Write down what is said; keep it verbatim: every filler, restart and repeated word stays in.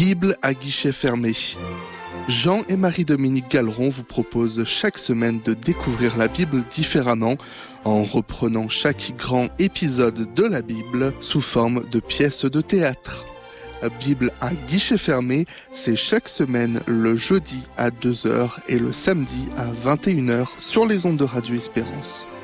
Bible à guichet fermé. Jean et Marie-Dominique Galleron vous proposent chaque semaine de découvrir la Bible différemment en reprenant chaque grand épisode de la Bible sous forme de pièces de théâtre. Bible à guichet fermé, c'est chaque semaine le jeudi à deux heures et le samedi à vingt et une heures sur les ondes de Radio Espérance.